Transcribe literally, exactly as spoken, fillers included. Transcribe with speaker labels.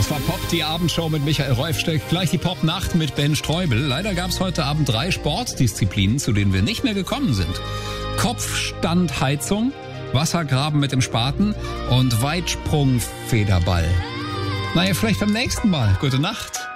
Speaker 1: Das war Pop, die Abendshow mit Michael Reufsteck. Gleich die Pop-Nacht mit Ben Streubel. Leider gab es heute Abend drei Sportdisziplinen, zu denen wir nicht mehr gekommen sind. Kopfstandheizung, Wassergraben mit dem Spaten und Weitsprungfederball. Naja, vielleicht beim nächsten Mal. Gute Nacht.